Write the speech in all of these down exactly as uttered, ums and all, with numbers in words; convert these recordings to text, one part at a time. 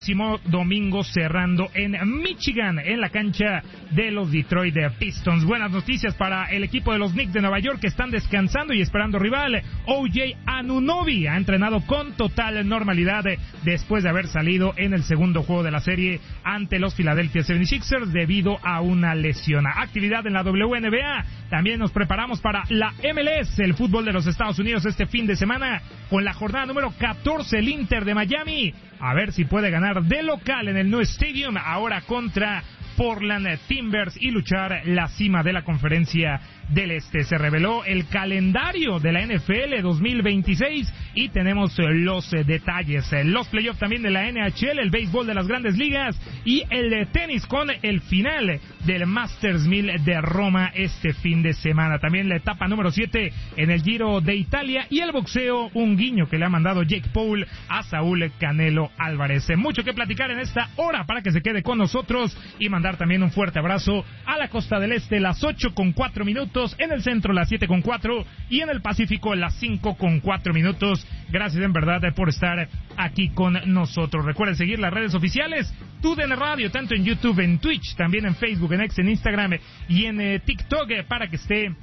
Domingo cerrando en Michigan, en la cancha de los Detroit Pistons. Buenas noticias para el equipo de los Knicks de Nueva York, que están descansando y esperando rival. O J Anunoby ha entrenado con total normalidad después de haber salido en el segundo juego de la serie ante los Philadelphia setenta y seis ers debido a una lesión. Actividad en la W N B A. También nos preparamos para la M L S, el fútbol de los Estados Unidos, este fin de semana con la jornada número catorce, el Inter de Miami. A ver si puede ganar de local en el New Stadium, ahora contra Portland Timbers, y luchar la cima de la conferencia del Este. Se reveló el calendario de la N F L dos mil veintiséis y tenemos los detalles. Los playoffs también de la N H L, el béisbol de las grandes ligas y el tenis con el final del Masters mil de Roma este fin de semana. También la etapa número siete en el Giro de Italia y el boxeo, un guiño que le ha mandado Jake Paul a Saúl Canelo Álvarez. Mucho que platicar en esta hora para que se quede con nosotros y mandar también un fuerte abrazo a la costa del este, las ocho con cuatro minutos, en el centro las siete con cuatro y en el Pacífico las cinco con cuatro minutos. Gracias en verdad por estar aquí con nosotros. Recuerden seguir las redes oficiales T U D N Radio, tanto en YouTube, en Twitch, también en Facebook, en X, en Instagram y en eh, TikTok, eh, para que esté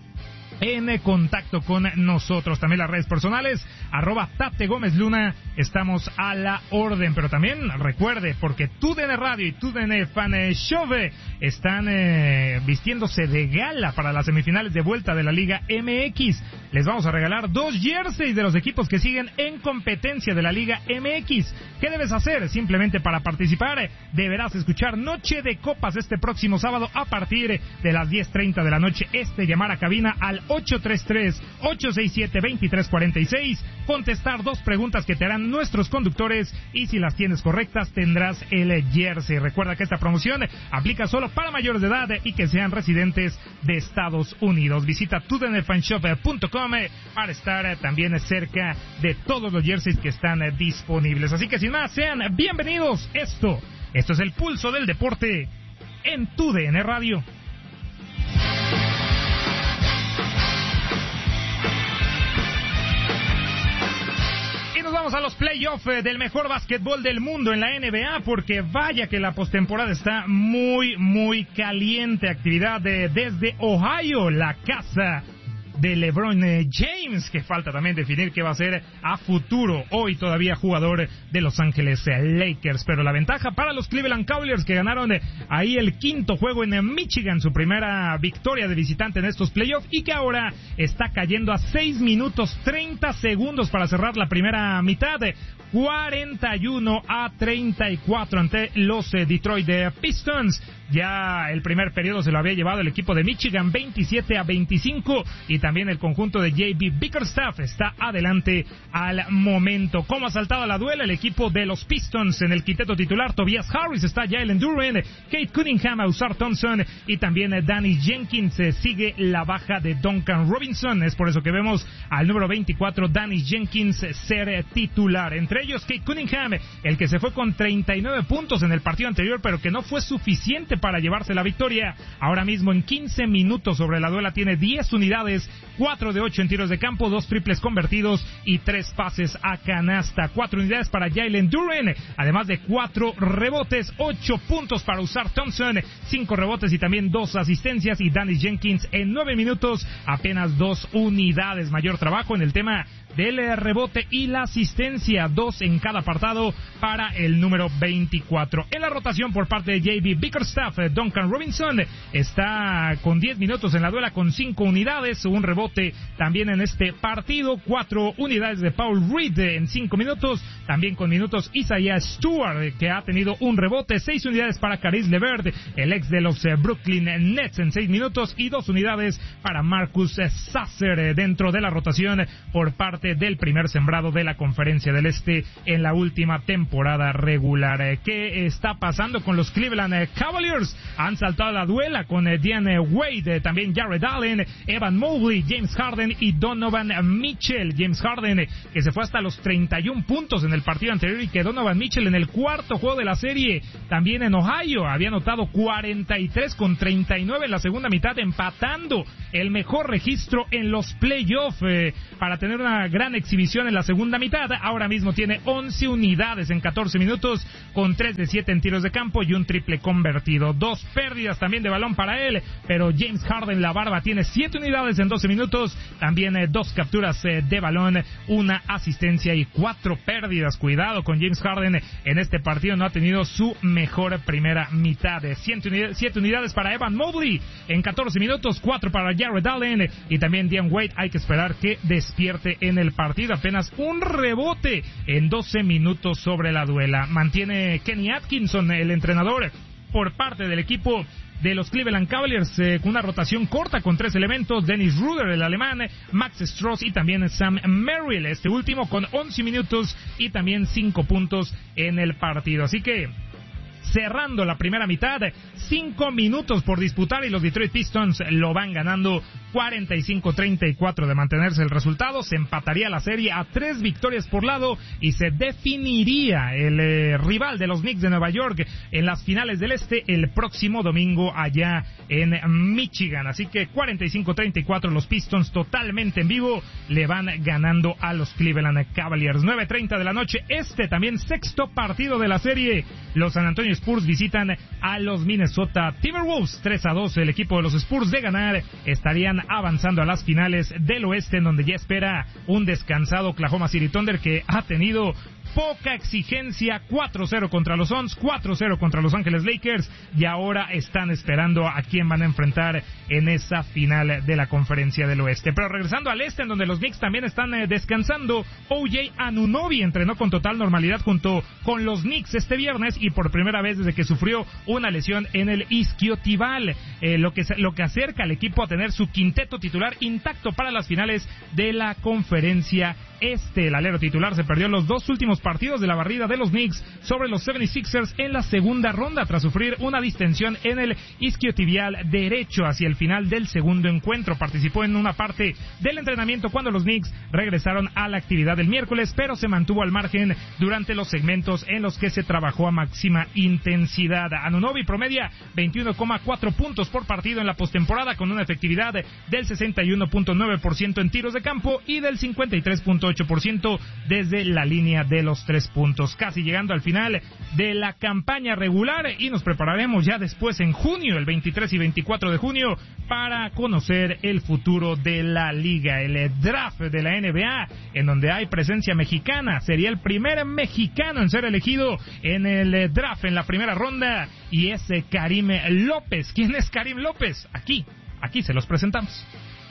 en contacto con nosotros. También las redes personales, arroba Tate Gómez Luna, estamos a la orden. Pero también recuerde, porque T U D N Radio y T U D N Fan Show están eh, vistiéndose de gala para las semifinales de vuelta de la Liga M X. Les vamos a regalar dos jerseys de los equipos que siguen en competencia de la Liga M X. ¿Qué debes hacer? Simplemente para participar deberás escuchar Noche de Copas este próximo sábado a partir de las diez treinta de la noche este, llamar a cabina al ocho tres tres, ocho seis siete, dos tres cuatro seis, contestar dos preguntas que te harán nuestros conductores y si las tienes correctas tendrás el jersey. Recuerda que esta promoción aplica solo para mayores de edad y que sean residentes de Estados Unidos. Visita tu d n fan shop punto com para estar también cerca de todos los jerseys que están disponibles. Así que sin más, sean bienvenidos. Esto, esto es el pulso del deporte en T U D N Radio. Vamos a los playoffs del mejor básquetbol del mundo en la N B A, porque vaya que la postemporada está muy, muy caliente. Actividad de, desde Ohio, la casa de LeBron James, que falta también definir qué va a ser a futuro, hoy todavía jugador de Los Ángeles Lakers. Pero la ventaja para los Cleveland Cavaliers, que ganaron ahí el quinto juego en Michigan, su primera victoria de visitante en estos playoffs, y que ahora está cayendo a seis minutos treinta segundos para cerrar la primera mitad, cuarenta y uno a treinta y cuatro ante los Detroit Pistons. Ya el primer periodo se lo había llevado el equipo de Michigan, veintisiete a veinticinco, y también el conjunto de J B Bickerstaff está adelante al momento. Como ha saltado a la duela el equipo de los Pistons en el quinteto titular: Tobias Harris, está Jalen Duren, Kate Cunningham, Ausar Thompson y también Danny Jenkins. Sigue la baja de Duncan Robinson, es por eso que vemos al número veinticuatro, Danny Jenkins, ser titular. Entre ellos Kate Cunningham, el que se fue con treinta y nueve puntos en el partido anterior, pero que no fue suficiente para llevarse la victoria. Ahora mismo en quince minutos sobre la duela tiene diez unidades, cuatro de ocho en tiros de campo, dos triples convertidos y tres pases a canasta. cuatro unidades para Jalen Duren, además de cuatro rebotes, ocho puntos para Ausar Thompson, cinco rebotes y también dos asistencias, y Danny Jenkins en nueve minutos apenas dos unidades. Mayor trabajo en el tema del rebote y la asistencia, dos en cada apartado para el número veinticuatro. En la rotación por parte de J B Bickerstaff, Duncan Robinson está con diez minutos en la duela con cinco unidades, un rebote también en este partido, cuatro unidades de Paul Reed en cinco minutos, también con minutos Isaiah Stewart, que ha tenido un rebote, seis unidades para Caris LeVert, el ex de los Brooklyn Nets, en seis minutos, y dos unidades para Marcus Sasser dentro de la rotación por parte del primer sembrado de la Conferencia del Este en la última temporada regular. ¿Qué está pasando con los Cleveland Cavaliers? Han saltado a la duela con Dean Wade, también Jared Allen, Evan Mobley, James Harden y Donovan Mitchell. James Harden, que se fue hasta los treinta y uno puntos en el partido anterior, y que Donovan Mitchell en el cuarto juego de la serie, también en Ohio, había anotado cuarenta y tres con treinta y nueve en la segunda mitad, empatando el mejor registro en los playoffs, eh, para tener una gran exhibición en la segunda mitad. Ahora mismo tiene once unidades en catorce minutos, con tres de siete en tiros de campo y un triple convertido. Dos pérdidas también de balón para él, pero James Harden, la barba, tiene siete unidades en doce minutos, también eh, dos capturas eh, de balón, una asistencia y cuatro pérdidas. Cuidado con James Harden, en este partido no ha tenido su mejor primera mitad. siete unidades para Evan Mobley en catorce minutos, cuatro para Jared Allen y también Dion Wade. Hay que esperar que despierte en el partido. Apenas un rebote en doce minutos sobre la duela. Mantiene Kenny Atkinson, el entrenador, por parte del equipo de los Cleveland Cavaliers, eh, con una rotación corta con tres elementos: Dennis Ruder, el alemán, Max Strus y también Sam Merrill, este último con once minutos y también cinco puntos en el partido. Así que cerrando la primera mitad, cinco minutos por disputar y los Detroit Pistons lo van ganando cuarenta y cinco a treinta y cuatro. De mantenerse el resultado, se empataría la serie a tres victorias por lado y se definiría el eh, rival de los Knicks de Nueva York en las finales del Este el próximo domingo allá en Michigan. Así que cuarenta y cinco a treinta y cuatro, los Pistons totalmente en vivo le van ganando a los Cleveland Cavaliers. nueve treinta de la noche, este también sexto partido de la serie. Los San Antonio Spurs visitan a los Minnesota Timberwolves. tres a dos, el equipo de los Spurs, de ganar, estarían avanzando a las finales del oeste, en donde ya espera un descansado Oklahoma City Thunder, que ha tenido poca exigencia. Cuatro cero contra los Suns, cuatro cero contra Los Ángeles Lakers, y ahora están esperando a quién van a enfrentar en esa final de la conferencia del oeste. Pero regresando al este, en donde los Knicks también están eh, descansando, O J Anunoby entrenó con total normalidad junto con los Knicks este viernes y por primera vez desde que sufrió una lesión en el isquiotibial, eh, lo que lo que acerca al equipo a tener su quinteto titular intacto para las finales de la conferencia este. El alero titular se perdió los dos últimos partidos de la barrida de los Knicks sobre los setenta y seis ers en la segunda ronda tras sufrir una distensión en el isquiotibial derecho hacia el final del segundo encuentro. Participó en una parte del entrenamiento cuando los Knicks regresaron a la actividad del miércoles, pero se mantuvo al margen durante los segmentos en los que se trabajó a máxima intensidad. Anunoby promedia veintiuno coma cuatro puntos por partido en la postemporada, con una efectividad del sesenta y uno punto nueve por ciento en tiros de campo y del cincuenta y tres punto ocho por ciento desde la línea de los tres puntos. Casi llegando al final de la campaña regular, y nos prepararemos ya después en junio, el veintitrés y veinticuatro de junio, para conocer el futuro de la liga, el draft de la N B A, en donde hay presencia mexicana. Sería el primer mexicano en ser elegido en el draft en la primera ronda, y es Karim López. ¿Quién es Karim López? Aquí, aquí se los presentamos.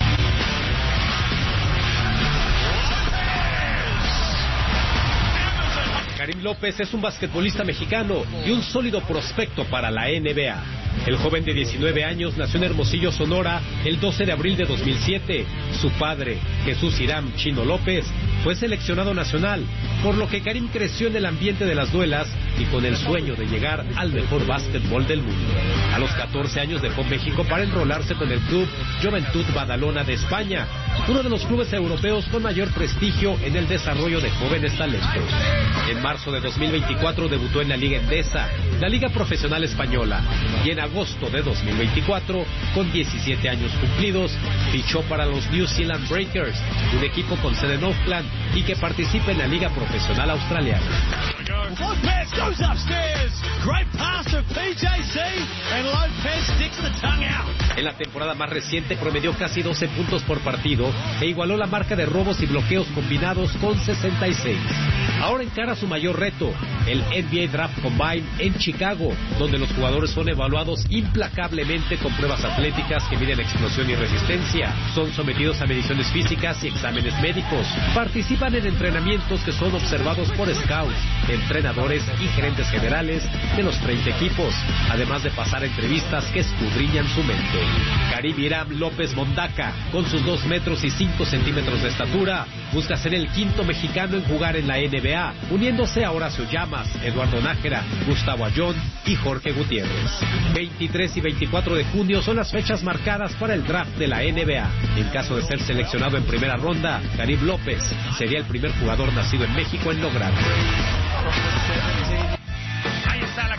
Karim López es un basquetbolista mexicano y un sólido prospecto para la N B A. El joven de diecinueve años nació en Hermosillo, Sonora, el doce de abril de dos mil siete. Su padre, Jesús Hiram Chino López, fue seleccionado nacional, por lo que Karim creció en el ambiente de las duelas y con el sueño de llegar al mejor básquetbol del mundo. A los catorce años dejó México para enrolarse con el club Juventud Badalona de España, uno de los clubes europeos con mayor prestigio en el desarrollo de jóvenes talentos. En marzo de dos mil veinticuatro debutó en la Liga Endesa, la Liga Profesional Española, y en agosto de dos mil veinticuatro, con diecisiete años cumplidos, fichó para los New Zealand Breakers, un equipo con sede en Auckland y que participa en la Liga Profesional Australiana. Lopez goes upstairs. Great pass to P J C and Lopez sticks the tongue out. En la temporada más reciente promedió casi doce puntos por partido e igualó la marca de robos y bloqueos combinados con sesenta y seis. Ahora encara su mayor reto, el N B A Draft Combine en Chicago, donde los jugadores son evaluados implacablemente con pruebas atléticas que miden explosión y resistencia. Son sometidos a mediciones físicas y exámenes médicos. Participan en entrenamientos que son observados por scouts, entrenadores y gerentes generales de los treinta equipos, además de pasar entrevistas que escudriñan su mente. Karim Hiram López Mondaca, con sus dos metros y cinco centímetros de estatura, busca ser el quinto mexicano en jugar en la N B A, uniéndose a Horacio Llamas, Eduardo Nájera, Gustavo Ayón y Jorge Gutiérrez. veintitrés y veinticuatro de junio son las fechas marcadas para el draft de la N B A. En caso de ser seleccionado en primera ronda, Karim López sería el primer jugador nacido en México en lograrlo. Ahí está la carrera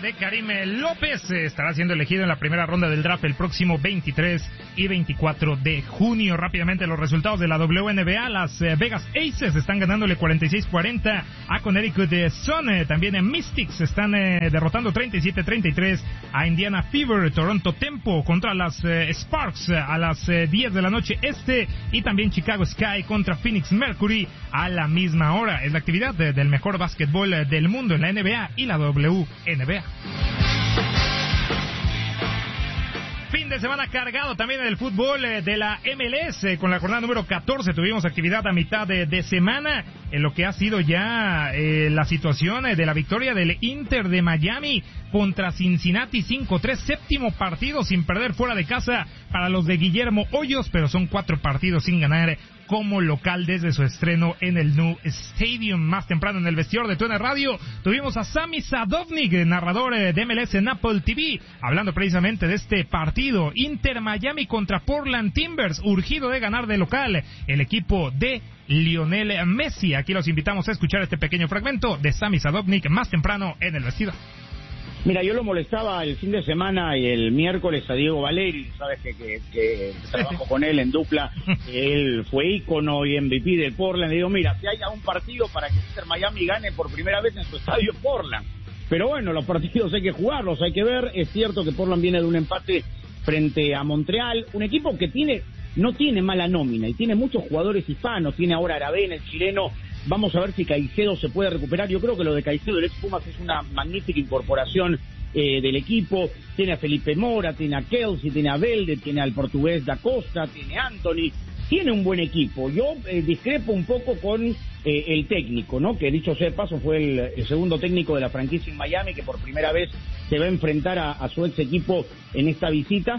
de Karim López estará siendo elegido en la primera ronda del draft el próximo veintitrés y veinticuatro de junio. Rápidamente los resultados de la W N B A. Las eh, Vegas Aces están ganándole cuarenta y seis cuarenta a Connecticut Sun. Eh, también en Mystics están eh, derrotando treinta y siete treinta y tres a Indiana Fever. Toronto Tempo contra las eh, Sparks eh, a las eh, diez de la noche este. Y también Chicago Sky contra Phoenix Mercury a la misma hora. Es la actividad de, del mejor básquetbol eh, del mundo en la N B A y la W N B A. Fin de semana cargado también en el fútbol eh, de la M L S. Con la jornada número catorce tuvimos actividad a mitad de, de semana en lo que ha sido ya eh, la situación eh, de la victoria del Inter de Miami contra Cincinnati cinco tres, séptimo partido sin perder fuera de casa para los de Guillermo Hoyos, pero son cuatro partidos sin ganar como local desde su estreno en el New Stadium. Más temprano en el vestidor de Tuene Radio tuvimos a Sami Sadovnik, narrador de M L S en Apple T V, hablando precisamente de este partido Inter Miami contra Portland Timbers, urgido de ganar de local el equipo de Lionel Messi. Aquí los invitamos a escuchar este pequeño fragmento de Sami Sadovnik más temprano en el vestidor. Mira, yo lo molestaba el fin de semana y el miércoles a Diego Valeri, sabes que, que, que trabajo con él en dupla, él fue ícono y M V P de Portland. Le digo, mira, si haya un partido para que Inter Miami gane por primera vez en su estadio Portland. Pero bueno, los partidos hay que jugarlos, hay que ver. Es cierto que Portland viene de un empate frente a Montreal, un equipo que tiene no tiene mala nómina y tiene muchos jugadores hispanos, tiene ahora a Aravena, el chileno. Vamos a ver si Caicedo se puede recuperar. Yo creo que lo de Caicedo, el ex Pumas, es una magnífica incorporación eh, del equipo. Tiene a Felipe Mora, tiene a Kelsey, tiene a Velde, tiene al portugués Da Costa, tiene a Anthony. Tiene un buen equipo. Yo eh, discrepo un poco con eh, el técnico, ¿no? Que dicho sea de paso fue el, el segundo técnico de la franquicia en Miami, que por primera vez se va a enfrentar a, a su ex equipo en esta visita.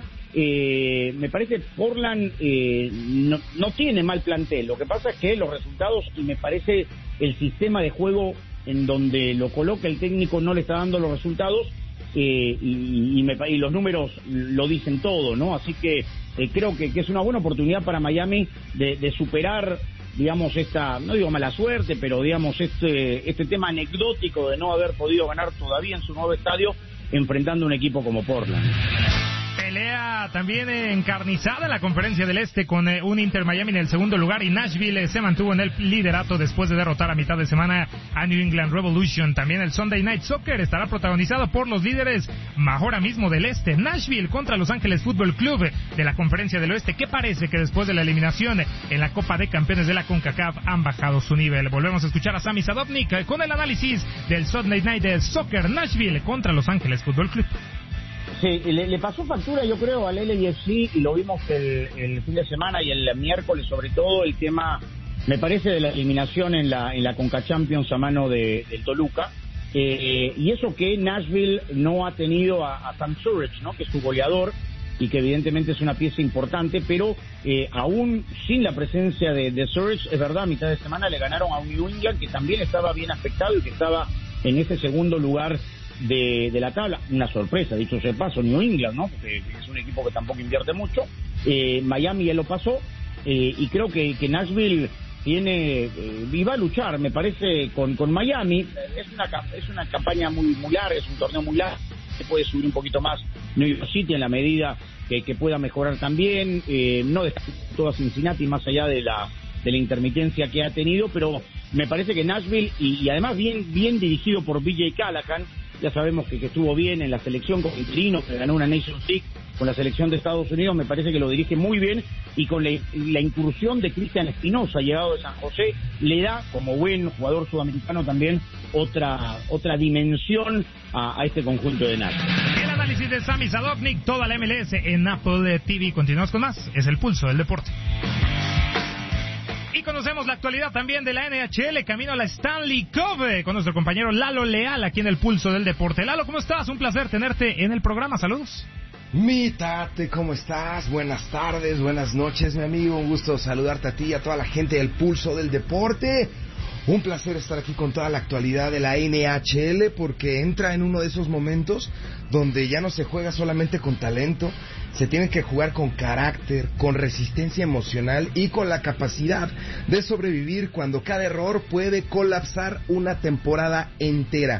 Eh, me parece Portland eh, no, no tiene mal plantel. Lo que pasa es que los resultados, y me parece el sistema de juego en donde lo coloca el técnico, no le está dando los resultados, eh, y, y, me, y los números lo dicen todo, ¿no? Así que eh, creo que, que es una buena oportunidad para Miami de, de superar, digamos, esta, no digo mala suerte, pero digamos este, este tema anecdótico de no haber podido ganar todavía en su nuevo estadio enfrentando a un equipo como Portland. Pelea también encarnizada en la Conferencia del Este con eh, un Inter Miami en el segundo lugar, y Nashville eh, se mantuvo en el liderato después de derrotar a mitad de semana a New England Revolution. También el Sunday Night Soccer estará protagonizado por los líderes ahora mismo del Este, Nashville contra Los Ángeles Fútbol Club de la Conferencia del Oeste, que parece que después de la eliminación en la Copa de Campeones de la CONCACAF han bajado su nivel. Volvemos a escuchar a Sami Sadovnik eh, con el análisis del Sunday Night Soccer, Nashville contra Los Ángeles Fútbol Club. Sí, le, le pasó factura, yo creo, al L A F C, y lo vimos el, el fin de semana y el miércoles, sobre todo el tema, me parece, de la eliminación en la en la Conca Champions a mano de, del Toluca, eh, y eso que Nashville no ha tenido a, a Sam Surridge, ¿no? Que es su goleador y que evidentemente es una pieza importante, pero eh, aún sin la presencia de, de Surridge, es verdad, a mitad de semana le ganaron a un New England que también estaba bien afectado y que estaba en ese segundo lugar de, de la tabla. Una sorpresa, dicho sea de paso, New England, ¿no? Porque es un equipo que tampoco invierte mucho. eh, Miami ya lo pasó, eh, y creo que, que Nashville tiene eh, y va a luchar, me parece, con, con Miami. Es una es una campaña muy, muy larga, es un torneo muy largo, se puede subir un poquito más New York City en la medida que, que pueda mejorar también, eh, no de toda Cincinnati más allá de la de la intermitencia que ha tenido, pero me parece que Nashville, y, y además bien bien dirigido por B J Callahan, ya sabemos que, que estuvo bien en la selección con Interino, que ganó una Nations League con la selección de Estados Unidos, me parece que lo dirige muy bien, y con la, la incursión de Cristian Espinosa, llegado de San José, le da, como buen jugador sudamericano también, otra otra dimensión a, a este conjunto de Nashville. El análisis de Sami Sadovnik, toda la M L S en Apple T V. Continuamos con más, es el pulso del deporte. Y conocemos la actualidad también de la N H L, camino a la Stanley Cup, con nuestro compañero Lalo Leal, aquí en el Pulso del Deporte. Lalo, ¿cómo estás? Un placer tenerte en el programa, saludos. Mi Tate, ¿cómo estás? Buenas tardes, buenas noches, mi amigo. Un gusto saludarte a ti y a toda la gente del Pulso del Deporte. Un placer estar aquí con toda la actualidad de la N H L, porque entra en uno de esos momentos donde ya no se juega solamente con talento, se tiene que jugar con carácter, con resistencia emocional y con la capacidad de sobrevivir cuando cada error puede colapsar una temporada entera.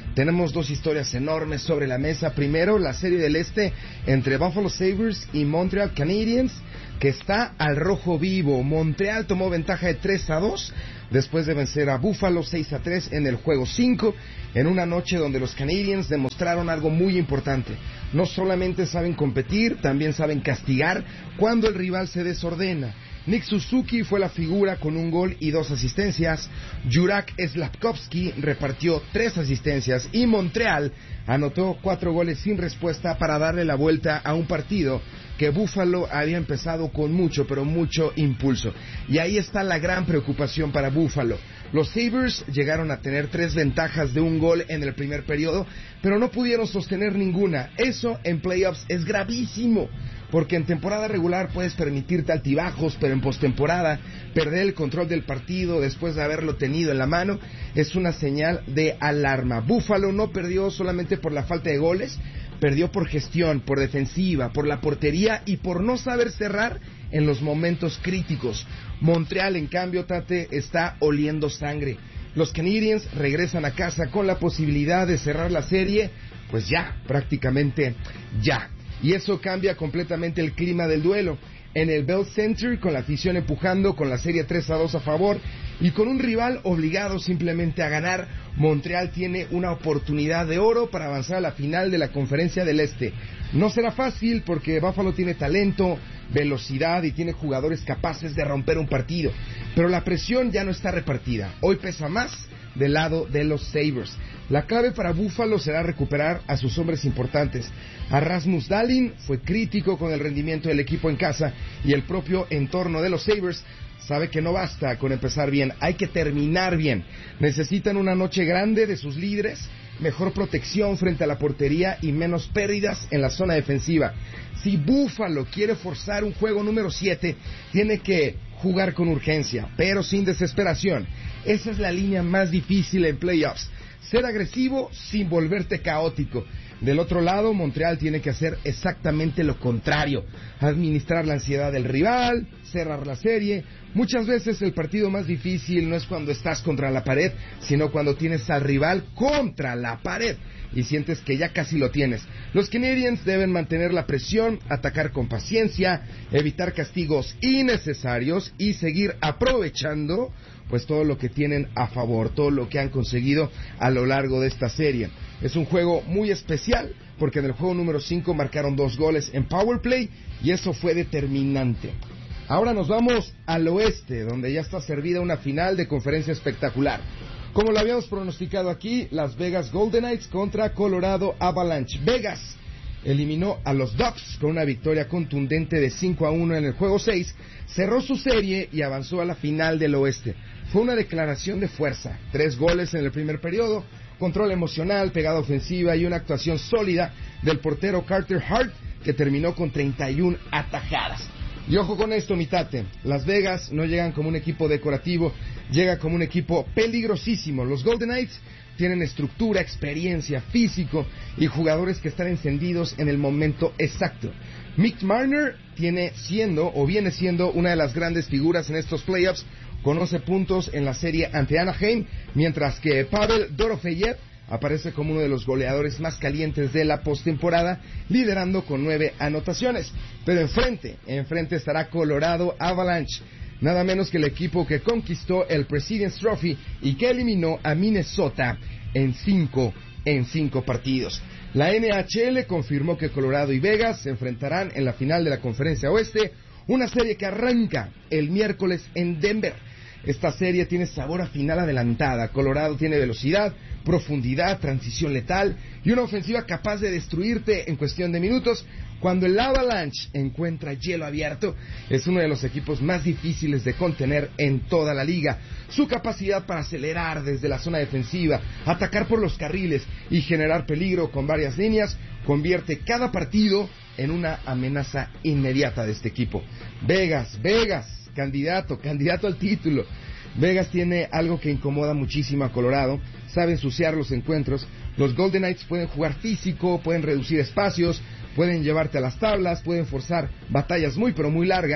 tenemos dos historias enormes sobre la mesa. Primero, la serie del este entre Buffalo Sabres y Montreal Canadiens, que está al rojo vivo. Montreal tomó ventaja de tres a dos después de vencer a Buffalo seis a tres en el juego cinco, en una noche donde los Canadiens demostraron algo muy importante. No solamente saben competir, también saben castigar cuando el rival se desordena. Nick Suzuki fue la figura con un gol y dos asistencias. Juraj Slafkovsky repartió tres asistencias y Montreal anotó cuatro goles sin respuesta para darle la vuelta a un partido que Buffalo había empezado con mucho, pero mucho impulso. Y ahí está la gran preocupación para Buffalo. Los Sabres llegaron a tener tres ventajas de un gol en el primer periodo, pero no pudieron sostener ninguna. Eso en playoffs es gravísimo, porque en temporada regular puedes permitirte altibajos, pero en postemporada perder el control del partido después de haberlo tenido en la mano es una señal de alarma. Buffalo no perdió solamente por la falta de goles, perdió por gestión, por defensiva, por la portería y por no saber cerrar en los momentos críticos. Montreal, en cambio, Tate, está oliendo sangre. Los Canadiens regresan a casa con la posibilidad de cerrar la serie, pues ya, prácticamente ya. Y eso cambia completamente el clima del duelo. En el Bell Center, con la afición empujando, con la serie tres a dos a favor y con un rival obligado simplemente a ganar, Montreal tiene una oportunidad de oro para avanzar a la final de la Conferencia del Este. No será fácil porque Buffalo tiene talento, velocidad y tiene jugadores capaces de romper un partido, pero la presión ya no está repartida. Hoy pesa más del lado de los Sabres. La clave para Buffalo será recuperar a sus hombres importantes. A Rasmus Dahlin fue crítico con el rendimiento del equipo en casa y el propio entorno de los Sabres sabe que no basta con empezar bien, hay que terminar bien. Necesitan una noche grande de sus líderes, mejor protección frente a la portería y menos pérdidas en la zona defensiva. Si Buffalo quiere forzar un juego número siete, tiene que jugar con urgencia, pero sin desesperación. Esa es la línea más difícil en playoffs. Ser agresivo sin volverte caótico. Del otro lado, Montreal tiene que hacer exactamente lo contrario. Administrar la ansiedad del rival, cerrar la serie. Muchas veces el partido más difícil no es cuando estás contra la pared, sino cuando tienes al rival contra la pared y sientes que ya casi lo tienes. Los Canadiens deben mantener la presión, atacar con paciencia, evitar castigos innecesarios y seguir aprovechando pues todo lo que tienen a favor, todo lo que han conseguido a lo largo de esta serie. Es un juego muy especial porque en el juego número cinco marcaron dos goles en power play y eso fue determinante. Ahora nos vamos al oeste, donde ya está servida una final de conferencia espectacular. Como lo habíamos pronosticado aquí, Las Vegas Golden Knights contra Colorado Avalanche. Vegas eliminó a los Ducks con una victoria contundente de cinco a uno en el juego seis, cerró su serie y avanzó a la final del oeste. Fue una declaración de fuerza, tres goles en el primer periodo, control emocional, pegada ofensiva y una actuación sólida del portero Carter Hart, que terminó con treinta y una atajadas. Y ojo con esto, mi Tate, Las Vegas no llegan como un equipo decorativo, llega como un equipo peligrosísimo. Los Golden Knights tienen estructura, experiencia, físico y jugadores que están encendidos en el momento exacto. Mick Marner tiene siendo o viene siendo una de las grandes figuras en estos playoffs, con once puntos en la serie ante Anaheim, mientras que Pavel Dorofeyev aparece como uno de los goleadores más calientes de la postemporada, liderando con nueve anotaciones. Pero enfrente, enfrente estará Colorado Avalanche, nada menos que el equipo que conquistó el President's Trophy y que eliminó a Minnesota en cinco, en cinco partidos. La N H L confirmó que Colorado y Vegas se enfrentarán en la final de la Conferencia Oeste, una serie que arranca el miércoles en Denver. Esta serie tiene sabor a final adelantada. Colorado tiene velocidad, profundidad, transición letal y una ofensiva capaz de destruirte en cuestión de minutos. Cuando el Avalanche encuentra hielo abierto, es uno de los equipos más difíciles de contener en toda la liga. Su capacidad para acelerar desde la zona defensiva, atacar por los carriles y generar peligro con varias líneas convierte cada partido en una amenaza inmediata de este equipo. Vegas, Vegas. Candidato, candidato al título. Vegas tiene algo que incomoda muchísimo a Colorado, sabe ensuciar los encuentros. Los Golden Knights pueden jugar físico, pueden reducir espacios, pueden llevarte a las tablas, pueden forzar batallas muy pero muy largas,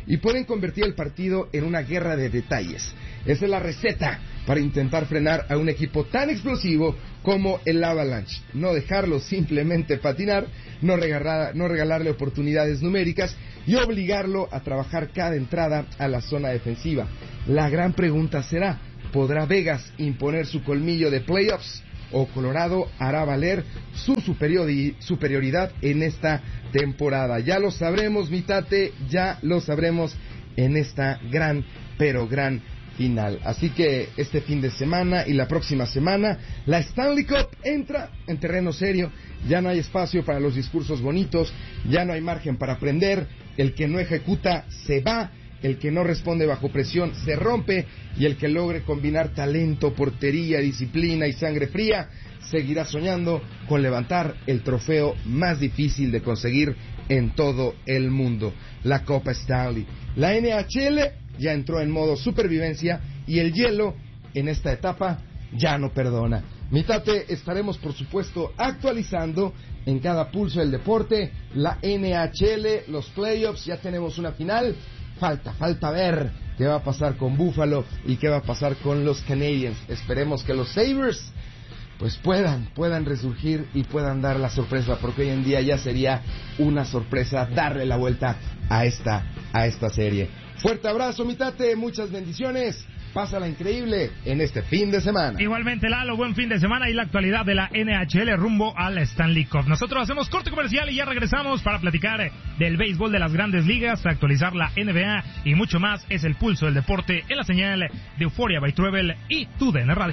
y pueden convertir el partido en una guerra de detalles. Esa es la receta para intentar frenar a un equipo tan explosivo como el Avalanche. No dejarlo simplemente patinar, no, regalar, no regalarle oportunidades numéricas y obligarlo a trabajar cada entrada a la zona defensiva. La gran pregunta será, ¿podrá Vegas imponer su colmillo de playoffs? ¿O Colorado hará valer su superiori- superioridad en esta temporada? Ya lo sabremos, mi tate, ya lo sabremos en esta gran, pero gran final. Así que este fin de semana y la próxima semana, la Stanley Cup entra en terreno serio. Ya no hay espacio para los discursos bonitos, ya no hay margen para aprender. El que no ejecuta se va, el que no responde bajo presión se rompe, y el que logre combinar talento, portería, disciplina y sangre fría seguirá soñando con levantar el trofeo más difícil de conseguir en todo el mundo, la Copa Stanley. La N H L ya entró en modo supervivencia y el hielo en esta etapa ya no perdona. Mi tate, estaremos por supuesto actualizando en cada pulso del deporte la N H L, los playoffs, ya tenemos una final. Falta, falta ver qué va a pasar con Buffalo y qué va a pasar con los Canadiens. Esperemos que los Sabres pues puedan, puedan resurgir y puedan dar la sorpresa, porque hoy en día ya sería una sorpresa darle la vuelta a esta, a esta serie. Fuerte abrazo, mi tate, muchas bendiciones. Pásala increíble en este fin de semana. Igualmente, Lalo, buen fin de semana y la actualidad de la N H L rumbo a la Stanley Cup. Nosotros hacemos corte comercial y ya regresamos para platicar del béisbol de las grandes ligas, actualizar la N B A y mucho más. Es el pulso del deporte en la señal de Euphoria by Travel y tu D N Radio.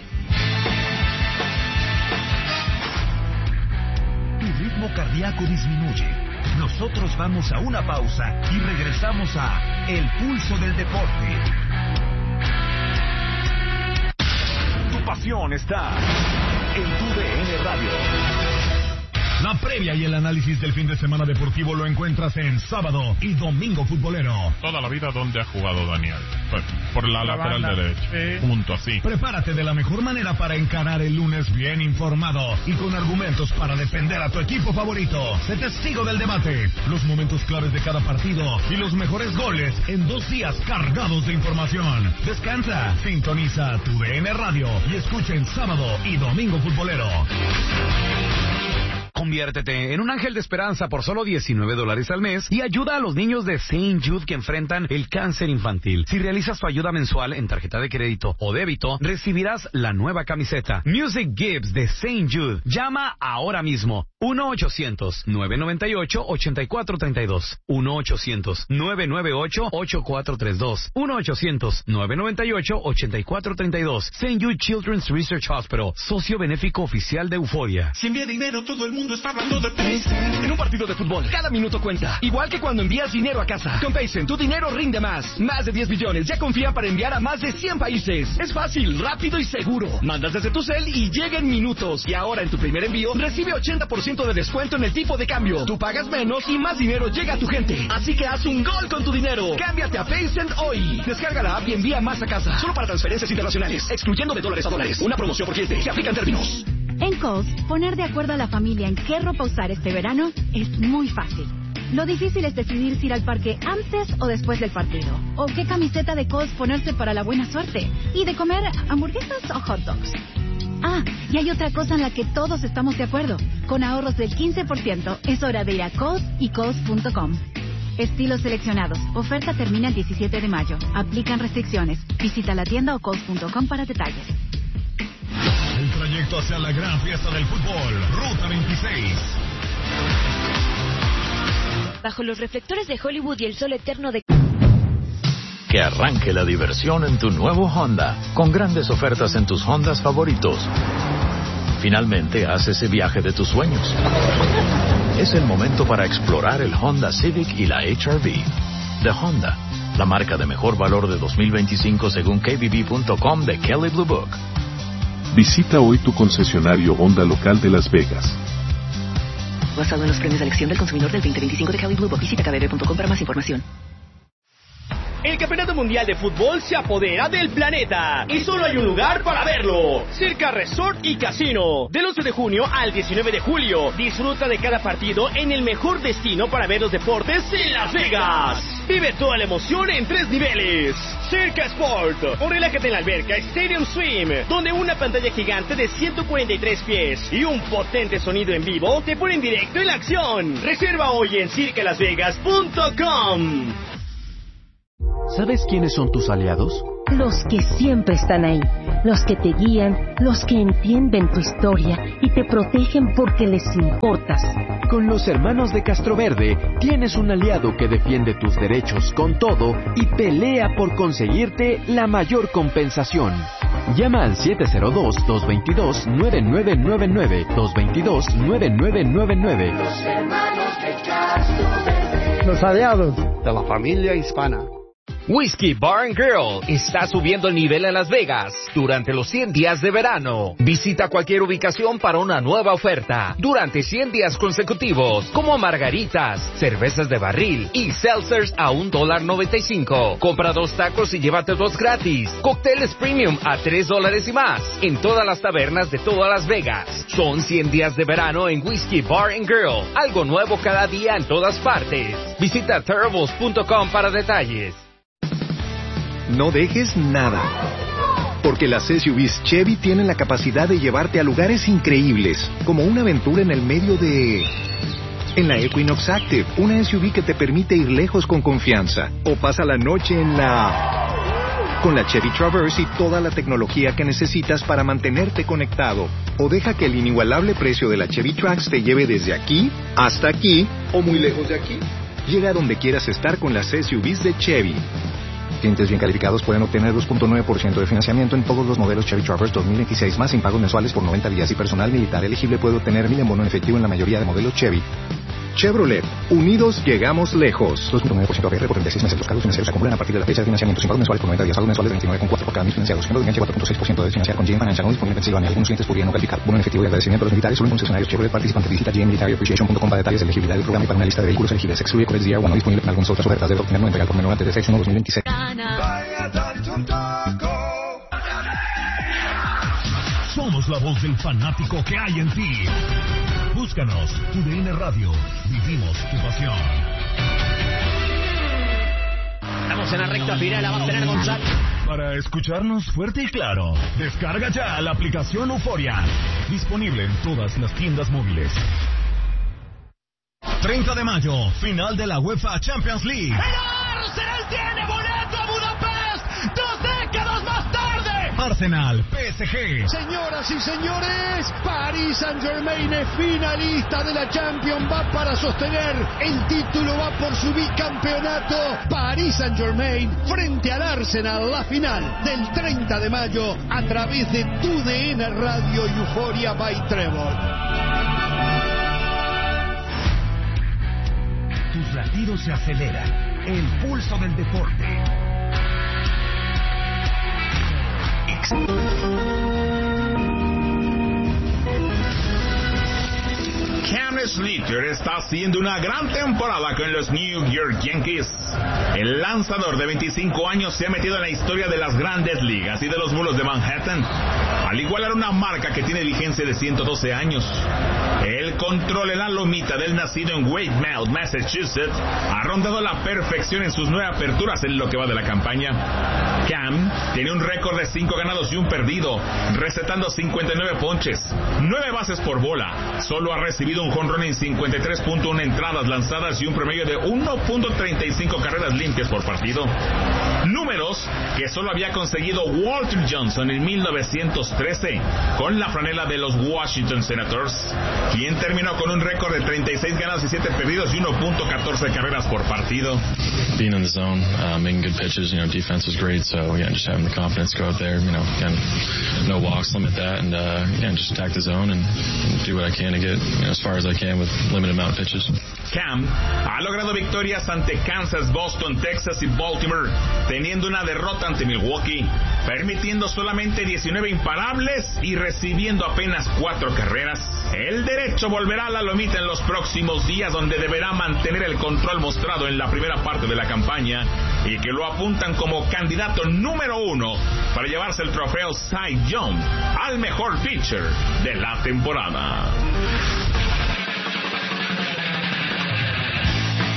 Tu ritmo cardíaco disminuye. Nosotros vamos a una pausa y regresamos a El Pulso del Deporte. Tu pasión está en tu D N Radio. La previa y el análisis del fin de semana deportivo lo encuentras en Sábado y Domingo Futbolero. Toda la vida donde ha jugado Daniel. Por la, la lateral banda. derecha. Sí. Punto así. Prepárate de la mejor manera para encarar el lunes bien informado y con argumentos para defender a tu equipo favorito. Sé testigo del debate, los momentos claves de cada partido y los mejores goles en dos días cargados de información. Descansa, sintoniza tu D N Radio y escucha en Sábado y Domingo Futbolero. Conviértete en un ángel de esperanza por solo diecinueve dólares al mes y ayuda a los niños de Saint Jude que enfrentan el cáncer infantil. Si realizas tu ayuda mensual en tarjeta de crédito o débito, recibirás la nueva camiseta Music Gives de Saint Jude. Llama ahora mismo. uno ochocientos, nueve noventa y ocho, ochenta y cuatro treinta y dos. uno ochocientos, nueve noventa y ocho, ochenta y cuatro treinta y dos. uno ochocientos, nueve noventa y ocho, ochenta y cuatro treinta y dos. Saint Jude Children's Research Hospital, socio benéfico oficial de Euphoria. Si envía dinero, todo el mundo está hablando de Paycen. En un partido de fútbol, cada minuto cuenta. Igual que cuando envías dinero a casa. Con Paycen, tu dinero rinde más. Más de diez billones ya confía para enviar a más de cien países. Es fácil, rápido y seguro. Mandas desde tu cel y llega en minutos. Y ahora en tu primer envío, recibe ochenta por ciento de descuento en el tipo de cambio. Tú pagas menos y más dinero llega a tu gente. Así que haz un gol con tu dinero. Cámbiate a Paycen hoy. Descarga la app y envía más a casa. Solo para transferencias internacionales. Excluyendo de dólares a dólares. Una promoción por cliente. Se aplican términos. En Kohl's, poner de acuerdo a la familia en qué ropa usar este verano es muy fácil. Lo difícil es decidir si ir al parque antes o después del partido. O qué camiseta de Kohl's ponerse para la buena suerte. Y de comer hamburguesas o hot dogs. Ah, y hay otra cosa en la que todos estamos de acuerdo. Con ahorros del quince por ciento, es hora de ir a Kohl's y Kohl's punto com. Estilos seleccionados. Oferta termina el diecisiete de mayo. Aplican restricciones. Visita la tienda o Kohl's punto com para detalles. El trayecto hacia la gran fiesta del fútbol, Ruta veintiséis. Bajo los reflectores de Hollywood y el sol eterno de... Que arranque la diversión en tu nuevo Honda, con grandes ofertas en tus Hondas favoritos. Finalmente haz ese viaje de tus sueños. Es el momento para explorar el Honda Civic y la H R V. De Honda, la marca de mejor valor de dos mil veinticinco según K B B punto com de Kelley Blue Book. Visita hoy tu concesionario Honda local de Las Vegas. Basado en los premios de elección del consumidor del veinte veinticinco de Kelley Blue Book. Visita K B B punto com para más información. El Campeonato Mundial de Fútbol se apodera del planeta y solo hay un lugar para verlo. Circa Resort y Casino. Del once de junio al diecinueve de julio. Disfruta de cada partido en el mejor destino para ver los deportes en Las Vegas. Vive toda la emoción en tres niveles. Circa Sport, o relájate en la alberca Stadium Swim, donde una pantalla gigante de ciento cuarenta y tres pies y un potente sonido en vivo te ponen directo en la acción. Reserva hoy en circa las vegas punto com. ¿Sabes quiénes son tus aliados? Los que siempre están ahí, los que te guían, los que entienden tu historia y te protegen porque les importas. Con los hermanos de Castroverde tienes un aliado que defiende tus derechos con todo y pelea por conseguirte la mayor compensación. Llama al siete cero dos, dos dos dos, nueve nueve nueve nueve, dos dos dos, nueve nueve nueve nueve. Los hermanos de Castroverde. Los aliados de la familia hispana. Whiskey Bar and Grill está subiendo el nivel en Las Vegas durante los cien días de verano. Visita cualquier ubicación para una nueva oferta durante cien días consecutivos, como margaritas, cervezas de barril y seltzers a un dólar noventa y cinco. Compra dos tacos y llévate dos gratis. Cócteles premium a tres dólares y más en todas las tabernas de todas Las Vegas. Son cien días de verano en Whiskey Bar and Grill. Algo nuevo cada día en todas partes. Visita terribles punto com para detalles. No dejes nada, porque las S U Vs Chevy tienen la capacidad de llevarte a lugares increíbles, como una aventura en el medio de... En la Equinox Active, una S U V que te permite ir lejos con confianza, o pasa la noche en la... Con la Chevy Traverse y toda la tecnología que necesitas para mantenerte conectado, o deja que el inigualable precio de la Chevy Trax te lleve desde aquí hasta aquí, o muy lejos de aquí. Llega a donde quieras estar con las S U Vs de Chevy. Clientes bien calificados pueden obtener dos punto nueve por ciento de financiamiento en todos los modelos Chevy Traverse dos mil veintiséis más sin pagos mensuales por noventa días y personal militar elegible puede obtener mil en bono en efectivo en la mayoría de modelos Chevy. Chevrolet, unidos llegamos lejos. dos punto nueve por ciento A P R por treinta y seis meses. Los cargos financieros se acumulan a partir de la fecha de financiamiento sin pagos mensuales por noventa días. Pagos mensuales de veintinueve coma cuatro por cada mil financiados. Ejemplo de enganche cuatro punto seis por ciento de financiar con G M Financial. No disponible en Pensilvania. Algunos clientes podrían no calificar. Bono en efectivo y agradecimiento a los militares solo en concesionarios Chevrolet participantes. Visita G M Military Appreciation punto com para detalles de elegibilidad del programa y para una lista de vehículos elegibles. Excluye Codes D R uno. No disponible en algunas otras ofertas. Debe obtenerlo entregar por menor antes de seis uno dos mil veintiséis. Somos la voz del fanático que hay en ti. Búscanos, U D N Radio. Vivimos tu pasión. Estamos en la recta final, la va a tener González. Para escucharnos fuerte y claro, descarga ya la aplicación Euforia. Disponible en todas las tiendas móviles. treinta de mayo, final de la UEFA Champions League. ¡El Arsenal tiene boleto a Budapest! ¡Dos décadas más tarde! Arsenal, P S G. Señoras y señores, Paris Saint-Germain es finalista de la Champions, va para sostener el título, va por su bicampeonato. Paris Saint-Germain frente al Arsenal, la final del treinta de mayo a través de Tu D N Radio y Euphoria by Trevor. Tus latidos se aceleran, el pulso del deporte. Cam Slater está haciendo una gran temporada con los New York Yankees. El lanzador de veinticinco años se ha metido en la historia de las grandes ligas y de los mulos de Manhattan, al igualar una marca que tiene vigencia de ciento doce años. El control en la lomita del nacido en Weymouth, Massachusetts, ha rondado la perfección en sus nueve aperturas en lo que va de la campaña. Cam tiene un récord de cinco ganados y un perdido, recetando cincuenta y nueve ponches, nueve bases por bola. Solo ha recibido un jonrón en cincuenta y tres punto uno entradas lanzadas y un promedio de uno punto treinta y cinco carreras limpias por partido. Números que solo había conseguido Walter Johnson en mil novecientos trece con la franela de los Washington Senators, quien terminó con un récord de treinta y seis ganados y siete perdidos y uno punto catorce carreras por partido. Being in the zone, uh, making good pitches, you know, defense was great, so yeah, just having the confidence to go out there, you know, again, no walks, limit that, and uh, yeah, just attack the zone and, and do what I can to get, you know, as far as I can with limited amount of pitches. Cam ha logrado victorias ante Kansas, Boston, Texas y Baltimore, teniendo una derrota ante Milwaukee, permitiendo solamente diecinueve imparables y recibiendo apenas cuatro carreras. El derecho volverá a la lomita en los próximos días, donde deberá mantener el control mostrado en la primera parte de la campaña y que lo apuntan como candidato número uno para llevarse el trofeo Cy Young al mejor pitcher de la temporada.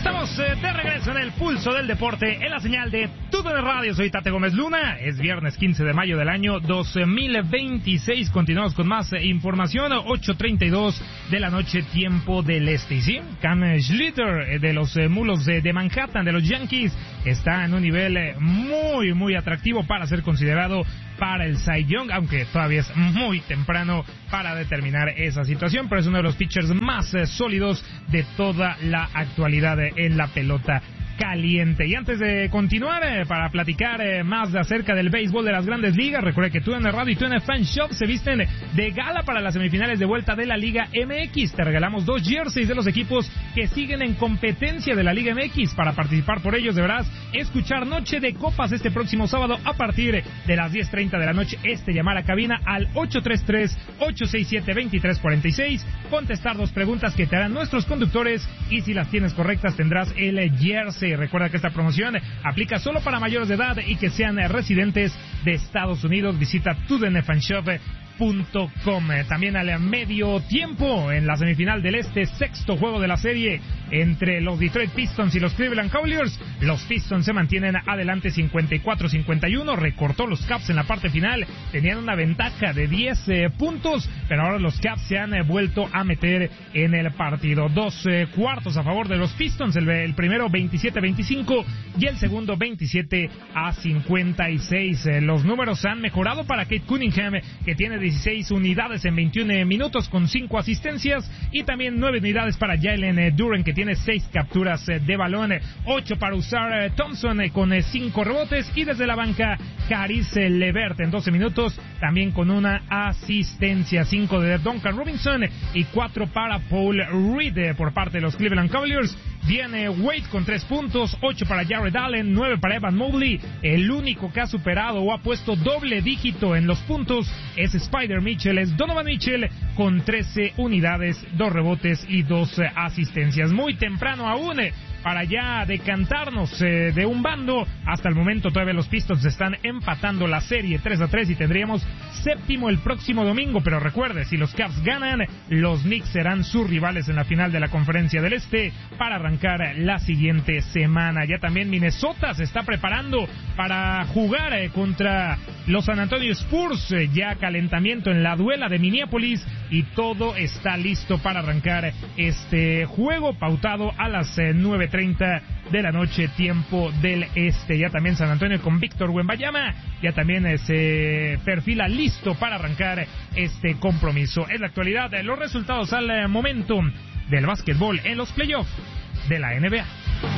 Estamos eh, de regreso en el pulso del deporte, en la señal de T U D N Radio. Soy Tate Gómez Luna. Es viernes quince de mayo del año dos mil veintiséis. Continuamos con más eh, información. ocho treinta y dos de la noche, tiempo del este. Y sí, Cam Schlitter eh, de los eh, Mulos de, de Manhattan, de los Yankees, está en un nivel eh, muy, muy atractivo para ser considerado para el Cy Young, aunque todavía es muy temprano para determinar esa situación, pero es uno de los pitchers más eh, sólidos de toda la actualidad eh, en la pelota caliente. Y antes de continuar, eh, para platicar eh, más de acerca del béisbol de las Grandes Ligas, recuerde que T U D N Radio y T U D N Fan Shop se visten de gala para las semifinales de vuelta de la Liga M X. Te regalamos dos jerseys de los equipos que siguen en competencia de la Liga M X. Para participar por ellos deberás escuchar Noche de Copas este próximo sábado a partir de las diez treinta de la noche. Este llamar a cabina al ocho tres tres, ocho seis siete, dos tres cuatro seis, contestar dos preguntas que te harán nuestros conductores y si las tienes correctas tendrás el jersey. Recuerda que esta promoción aplica solo para mayores de edad y que sean residentes de Estados Unidos. Visita tu d n fan shop punto com. También al medio tiempo en la semifinal del este, sexto juego de la serie entre los Detroit Pistons y los Cleveland Cavaliers. Los Pistons se mantienen adelante cincuenta y cuatro a cincuenta y uno. Recortó los Cavs en la parte final, tenían una ventaja de diez eh, puntos, pero ahora los Cavs se han eh, vuelto a meter en el partido. Dos eh, cuartos a favor de los Pistons, el, el primero veintisiete a veinticinco y el segundo veintisiete a cincuenta y seis. Eh, los números han mejorado para Kate Cunningham, que tiene dieciséis unidades en veintiún minutos con cinco asistencias, y también nueve unidades para Jalen Duren, que tiene seis capturas de balón, ocho para Usar Thompson con cinco rebotes, y desde la banca Caris Levert en doce minutos también con una asistencia, cinco de Duncan Robinson y cuatro para Paul Reed. Por parte de los Cleveland Cavaliers viene Wade con tres puntos, ocho para Jared Allen, nueve para Evan Mobley. El único que ha superado o ha puesto doble dígito en los puntos es Spider Mitchell, es Donovan Mitchell con trece unidades, dos rebotes y dos asistencias. Muy temprano aún eh, para ya decantarnos eh, de un bando. Hasta el momento todavía los Pistons están empatando la serie tres a tres y tendríamos séptimo el próximo domingo, pero recuerde, si los Cavs ganan, los Knicks serán sus rivales en la final de la Conferencia del Este para arrancar la siguiente semana. Ya también Minnesota se está preparando para jugar eh, contra los San Antonio Spurs, eh, ya calentamiento en la duela de Minneapolis y todo está listo para arrancar este juego pautado a las eh, nueve treinta de la noche, tiempo del este. Ya también San Antonio con Víctor Wembanyama ya también eh, se perfila listo para arrancar este compromiso. En la actualidad, eh, los resultados al eh, momento del básquetbol en los playoffs de la N B A.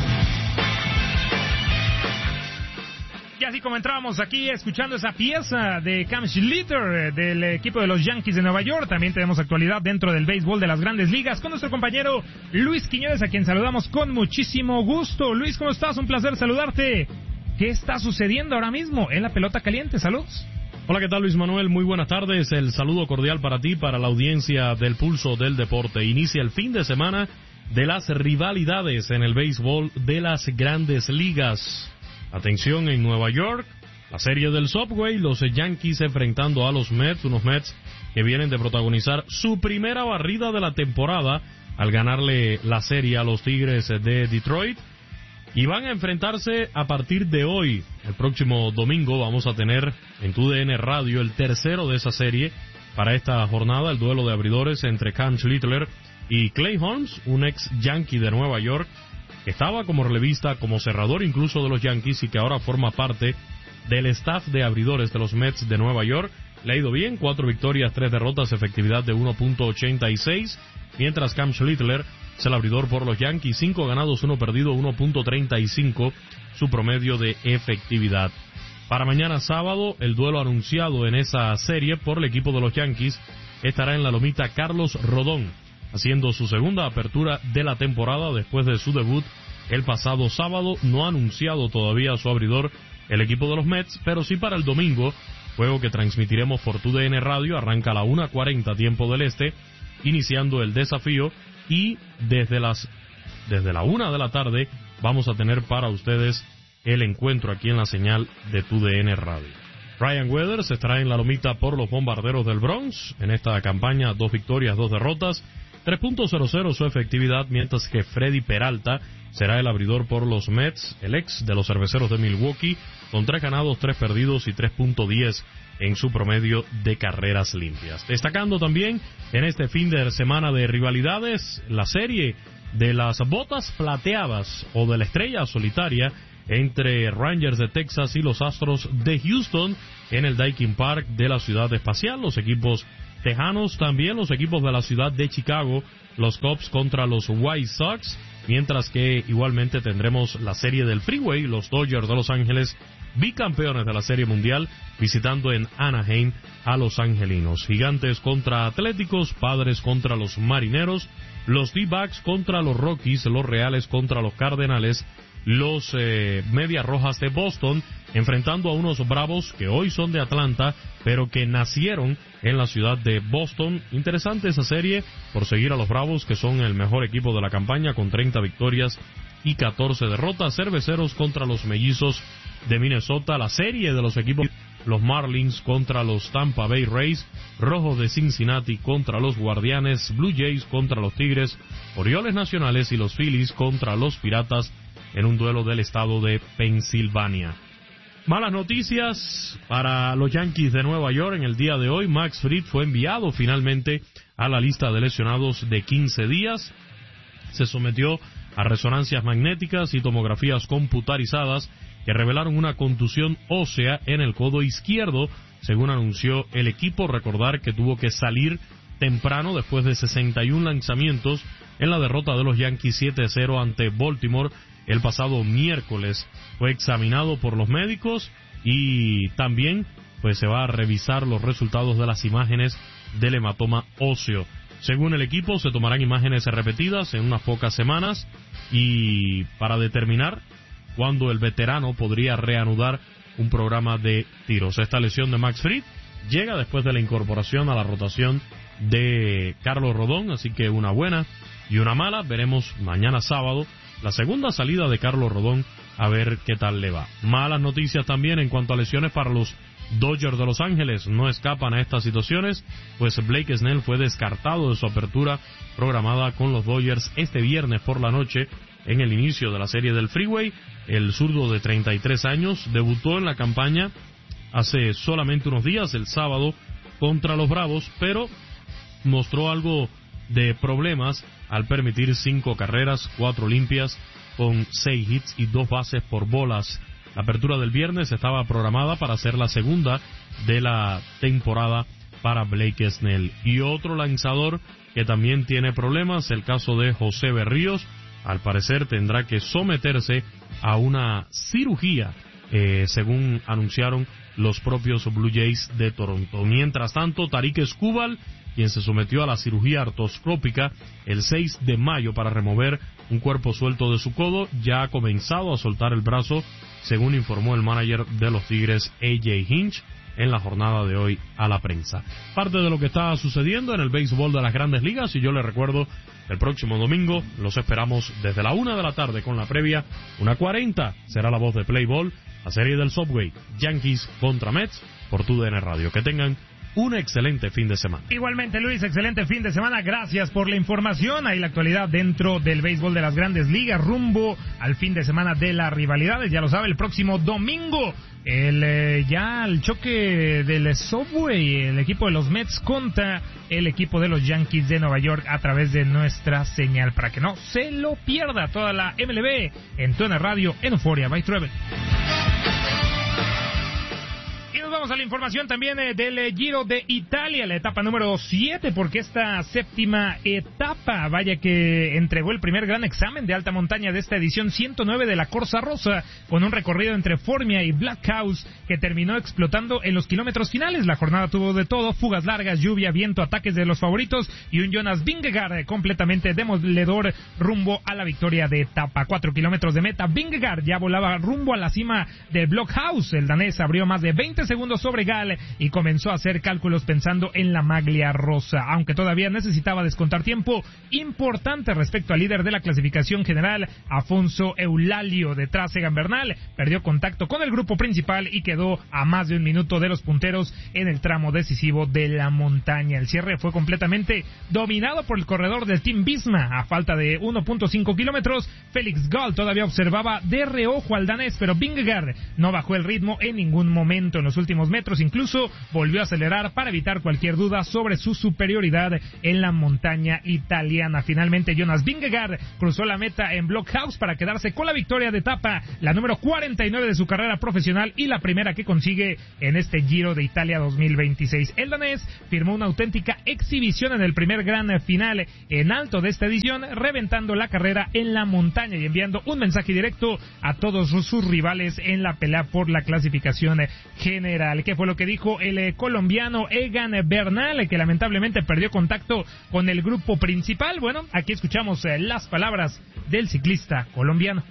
Y así como entrábamos aquí escuchando esa pieza de Cam Schlitter del equipo de los Yankees de Nueva York, también tenemos actualidad dentro del béisbol de las Grandes Ligas con nuestro compañero Luis Quiñones, a quien saludamos con muchísimo gusto. Luis, ¿cómo estás? Un placer saludarte. ¿Qué está sucediendo ahora mismo en la pelota caliente? Saludos. Hola, ¿qué tal, Luis Manuel? Muy buenas tardes. El saludo cordial para ti, para la audiencia del Pulso del Deporte. Inicia el fin de semana de las rivalidades en el béisbol de las Grandes Ligas. Atención en Nueva York, la serie del Subway, los Yankees enfrentando a los Mets, unos Mets que vienen de protagonizar su primera barrida de la temporada al ganarle la serie a los Tigres de Detroit. Y van a enfrentarse a partir de hoy. El próximo domingo vamos a tener en T U D N Radio el tercero de esa serie para esta jornada, el duelo de abridores entre Cam Schlitter y Clay Holmes, un ex Yankee de Nueva York, que estaba como relevista, como cerrador incluso de los Yankees y que ahora forma parte del staff de abridores de los Mets de Nueva York. Le ha ido bien, cuatro victorias, tres derrotas, efectividad de uno punto ochenta y seis, mientras Cam Schlitter es el abridor por los Yankees, cinco ganados, uno perdido, uno punto treinta y cinco su promedio de efectividad. Para mañana sábado, el duelo anunciado en esa serie por el equipo de los Yankees estará en la lomita Carlos Rodón, haciendo su segunda apertura de la temporada después de su debut el pasado sábado. No ha anunciado todavía a su abridor el equipo de los Mets, pero sí para el domingo, juego que transmitiremos por T U D N Radio. Arranca a la una cuarenta tiempo del este, iniciando el desafío, y desde las desde la una de la tarde vamos a tener para ustedes el encuentro aquí en la señal de T U D N Radio. Ryan Weathers estará en la lomita por los Bombarderos del Bronx en esta campaña, dos victorias, dos derrotas. tres punto cero cero su efectividad, mientras que Freddy Peralta será el abridor por los Mets, el ex de los Cerveceros de Milwaukee, con tres ganados, tres perdidos y tres punto diez en su promedio de carreras limpias. Destacando también en este fin de semana de rivalidades, la serie de las botas plateadas o de la estrella solitaria entre Rangers de Texas y los Astros de Houston en el Daikin Park de la Ciudad Espacial. Los equipos tejanos, también los equipos de la ciudad de Chicago, los Cubs contra los White Sox, mientras que igualmente tendremos la serie del Freeway, los Dodgers de Los Ángeles, bicampeones de la Serie Mundial, visitando en Anaheim a los angelinos. Gigantes contra Atléticos, Padres contra los Marineros, los D-Backs contra los Rockies, los Reales contra los Cardenales, los eh, Medias Rojas de Boston, enfrentando a unos Bravos que hoy son de Atlanta, pero que nacieron en la ciudad de Boston. Interesante esa serie por seguir a los Bravos, que son el mejor equipo de la campaña con treinta victorias y catorce derrotas. Cerveceros contra los Mellizos de Minnesota, la serie de los equipos, los Marlins contra los Tampa Bay Rays, Rojos de Cincinnati contra los Guardianes, Blue Jays contra los Tigres, Orioles Nacionales y los Phillies contra los Piratas en un duelo del estado de Pensilvania. Malas noticias para los Yankees de Nueva York en el día de hoy. Max Fried fue enviado finalmente a la lista de lesionados de quince días. Se sometió a resonancias magnéticas y tomografías computarizadas que revelaron una contusión ósea en el codo izquierdo, según anunció el equipo. Recordar que tuvo que salir temprano después de sesenta y un lanzamientos en la derrota de los Yankees siete a cero ante Baltimore el pasado miércoles. Fue examinado por los médicos y también pues se va a revisar los resultados de las imágenes del hematoma óseo. Según el equipo, se tomarán imágenes repetidas en unas pocas semanas y para determinar cuándo el veterano podría reanudar un programa de tiros. Esta lesión de Max Fried llega después de la incorporación a la rotación de Carlos Rodón, así que una buena y una mala. Veremos mañana sábado la segunda salida de Carlos Rodón, a ver qué tal le va. Malas noticias también en cuanto a lesiones para los Dodgers de Los Ángeles. No escapan a estas situaciones, pues Blake Snell fue descartado de su apertura programada con los Dodgers este viernes por la noche en el inicio de la serie del Freeway. El zurdo de treinta y tres años debutó en la campaña hace solamente unos días, el sábado, contra los Bravos, pero mostró algo de problemas al permitir cinco carreras, cuatro limpias, con seis hits y dos bases por bolas. La apertura del viernes estaba programada para ser la segunda de la temporada para Blake Snell. Y otro lanzador que también tiene problemas, el caso de José Berríos, al parecer tendrá que someterse a una cirugía, eh, según anunciaron los propios Blue Jays de Toronto. Mientras tanto, Tarik Skubal, quien se sometió a la cirugía artroscópica el seis de mayo para remover un cuerpo suelto de su codo, ya ha comenzado a soltar el brazo, según informó el manager de los Tigres, A J Hinch, en la jornada de hoy a la prensa. Parte de lo que está sucediendo en el béisbol de las Grandes Ligas, y yo les recuerdo, el próximo domingo los esperamos desde la una de la tarde con la previa, una cuarenta será la voz de Play Ball, la serie del Subway, Yankees contra Mets, por tu D N Radio. Que tengan un excelente fin de semana. Igualmente, Luis, excelente fin de semana. Gracias por la información. Ahí la actualidad dentro del béisbol de las Grandes Ligas, rumbo al fin de semana de las rivalidades. Ya lo sabe, el próximo domingo, el eh, ya el choque del Subway, el equipo de los Mets contra el equipo de los Yankees de Nueva York a través de nuestra señal, para que no se lo pierda. Toda la M L B en tu Radio, en Euphoria by Travel. Vamos a la información también eh, del eh, Giro de Italia, la etapa número siete, porque esta séptima etapa, vaya que entregó el primer gran examen de alta montaña de esta edición ciento nueve de la Corsa Rosa, con un recorrido entre Formia y Black House que terminó explotando en los kilómetros finales. La jornada tuvo de todo: fugas largas, lluvia, viento, ataques de los favoritos y un Jonas Vingegaard eh, completamente demoledor rumbo a la victoria de etapa. Cuatro kilómetros de meta, Vingegaard ya volaba rumbo a la cima de Block House. El danés abrió más de veinte segundos segundos sobre Gal y comenzó a hacer cálculos pensando en la maglia rosa, aunque todavía necesitaba descontar tiempo importante respecto al líder de la clasificación general, Afonso Eulalio. Detrás, Egan Bernal perdió contacto con el grupo principal y quedó a más de un minuto de los punteros en el tramo decisivo de la montaña. El cierre fue completamente dominado por el corredor del Team Visma. A falta de uno punto cinco kilómetros, Félix Gall todavía observaba de reojo al danés, pero Vingegaard no bajó el ritmo en ningún momento. En los últimos metros incluso volvió a acelerar para evitar cualquier duda sobre su superioridad en la montaña italiana. Finalmente, Jonas Vingegaard cruzó la meta en Blockhouse para quedarse con la victoria de etapa, la número cuarenta y nueve de su carrera profesional y la primera que consigue en este Giro de Italia dos mil veintiséis. El danés firmó una auténtica exhibición en el primer gran final en alto de esta edición, reventando la carrera en la montaña y enviando un mensaje directo a todos sus rivales en la pelea por la clasificación general. ¿Qué fue lo que dijo el colombiano Egan Bernal, que lamentablemente perdió contacto con el grupo principal? Bueno, aquí escuchamos las palabras del ciclista colombiano.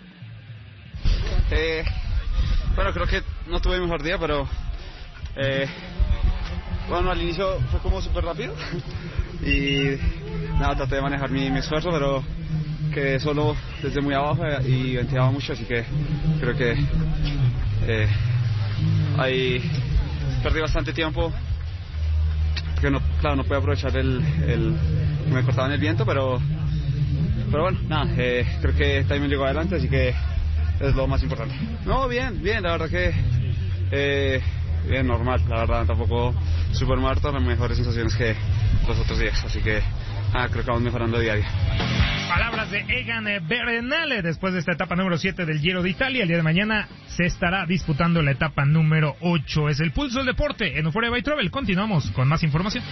Eh, bueno, creo que no tuve mi mejor día, pero eh, bueno, al inicio fue como súper rápido y nada, traté de manejar mi, mi esfuerzo, pero quedé solo desde muy abajo y venteaba mucho, así que creo que eh, ahí perdí bastante tiempo, porque no, claro, no pude aprovechar el, el que me cortaba en el viento, pero pero bueno, nada, eh, creo que también llegó adelante, así que es lo más importante. No, bien, bien, la verdad que eh, bien, normal, la verdad, tampoco súper muerto, las mejores sensaciones que los otros días, así que ah, creo que vamos mejorando día a día. Palabras de Egan Bernal después de esta etapa número siete del Giro de Italia. El día de mañana se estará disputando la etapa número ocho. Es el Pulso del Deporte en Euphoria by Travel. Continuamos con más información.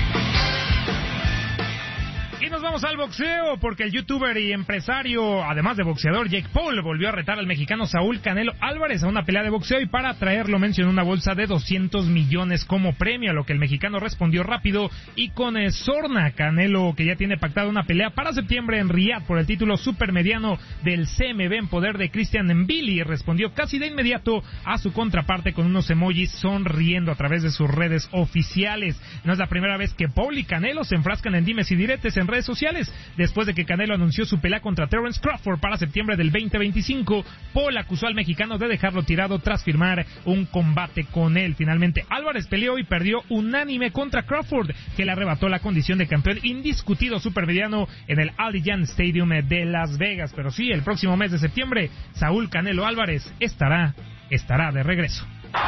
Y nos vamos al boxeo, porque el youtuber y empresario, además de boxeador, Jake Paul, volvió a retar al mexicano Saúl Canelo Álvarez a una pelea de boxeo, y para traerlo mencionó una bolsa de doscientos millones como premio, a lo que el mexicano respondió rápido y con eh, sorna. Canelo, que ya tiene pactada una pelea para septiembre en Riyadh por el título supermediano del C M B en poder de Christian Mbili, respondió casi de inmediato a su contraparte con unos emojis sonriendo a través de sus redes oficiales. No es la primera vez que Paul y Canelo se enfrascan en dimes y diretes en redes sociales. Después de que Canelo anunció su pelea contra Terence Crawford para septiembre del veinte veinticinco, Paul acusó al mexicano de dejarlo tirado tras firmar un combate con él. Finalmente, Álvarez peleó y perdió unánime contra Crawford, que le arrebató la condición de campeón indiscutido supermediano en el Allegiant Stadium de Las Vegas. Pero sí, el próximo mes de septiembre, Saúl Canelo Álvarez estará, estará de regreso.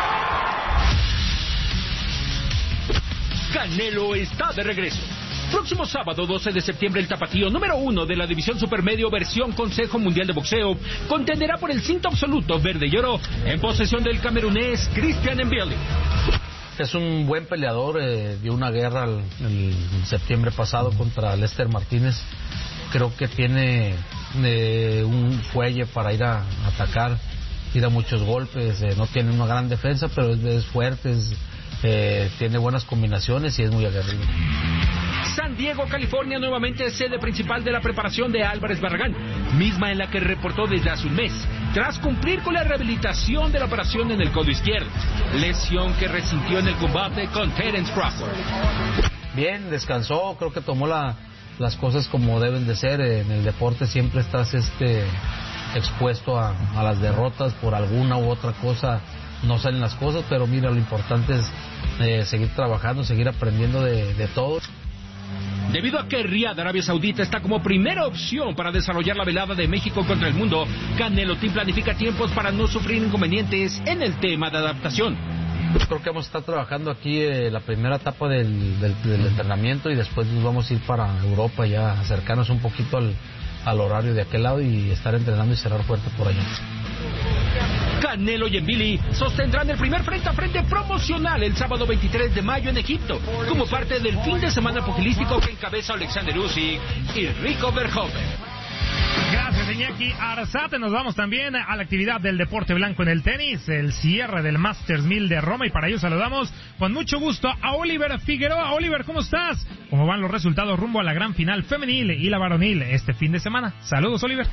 Canelo está de regreso. Próximo sábado doce de septiembre, el tapatío número uno de la división supermedio versión Consejo Mundial de Boxeo contenderá por el cinto absoluto verde y oro en posesión del camerunés Christian Mbili. Es un buen peleador, eh, dio una guerra el, el septiembre pasado contra Lester Martínez. Creo que tiene eh, un fuelle para ir a, a atacar, tira muchos golpes, eh, no tiene una gran defensa, pero es, es fuerte, es, eh, tiene buenas combinaciones y es muy aguerrido. San Diego, California, nuevamente sede principal de la preparación de Álvarez Barragán, misma en la que reportó desde hace un mes, tras cumplir con la rehabilitación de la operación en el codo izquierdo, lesión que resintió en el combate con Terence Crawford. Bien, descansó, creo que tomó la, las cosas como deben de ser. En el deporte siempre estás este expuesto a, a las derrotas por alguna u otra cosa, no salen las cosas, pero mira, lo importante es eh, seguir trabajando, seguir aprendiendo de, de todo. Debido a que Riyadh, Arabia Saudita, está como primera opción para desarrollar la velada de México contra el mundo, Canelo Team planifica tiempos para no sufrir inconvenientes en el tema de adaptación. Creo que vamos a estar trabajando aquí eh, la primera etapa del, del, del entrenamiento, y después nos vamos a ir para Europa, ya acercarnos un poquito al, al horario de aquel lado y estar entrenando y cerrar fuerte por allá. Canelo y Mbili sostendrán el primer frente a frente promocional el sábado veintitrés de mayo en Egipto, como parte del fin de semana pugilístico que encabeza Alexander Usyk y Rico Verhoeven. Gracias, Iñaki Arzate. Nos vamos también a la actividad del deporte blanco en el tenis, el cierre del Masters mil de Roma, y para ello saludamos con mucho gusto a Oliver Figueroa. Oliver, ¿cómo estás? ¿Cómo van los resultados rumbo a la gran final femenil y la varonil este fin de semana? Saludos, Oliver.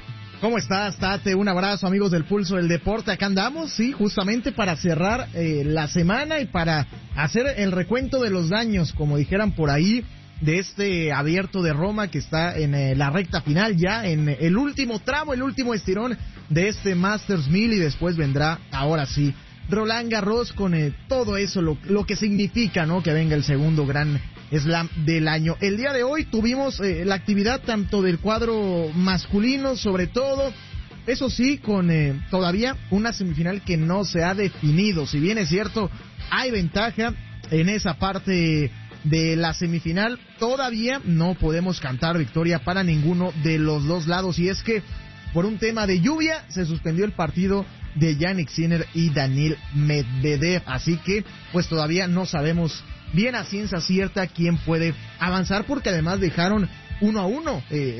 ¿Cómo estás, Tate? Un abrazo, amigos del Pulso del Deporte. Acá andamos, sí, justamente para cerrar eh, la semana y para hacer el recuento de los daños, como dijeran por ahí, de este Abierto de Roma que está en eh, la recta final ya, en el último tramo, el último estirón de este Masters mil, y después vendrá, ahora sí, Roland Garros con eh, todo eso, lo, lo que significa, ¿no?, que venga el segundo gran Slam del año. El día de hoy tuvimos eh, la actividad tanto del cuadro masculino, sobre todo, eso sí, con eh, todavía una semifinal que no se ha definido. Si bien es cierto, hay ventaja en esa parte de la semifinal, todavía no podemos cantar victoria para ninguno de los dos lados, y es que por un tema de lluvia se suspendió el partido de Jannik Sinner y Daniil Medvedev, así que pues todavía no sabemos bien a ciencia cierta quién puede avanzar, porque además dejaron uno a uno eh,